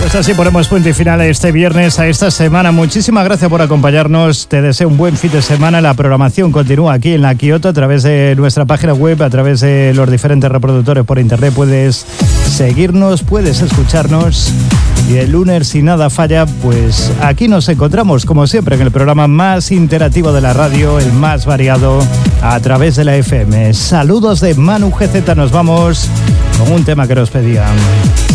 Pues así ponemos punto y final a este viernes, a esta semana. Muchísimas gracias por acompañarnos. Te deseo un buen fin de semana. La programación continúa aquí en La Quioto a través de nuestra página web, a través de los diferentes reproductores por internet. Puedes seguirnos, puedes escucharnos. Y el lunes, si nada falla, pues aquí nos encontramos, como siempre, en el programa más interactivo de la radio, el más variado, a través de la FM. Saludos de Manu GZ. Nos vamos con un tema que nos pedían.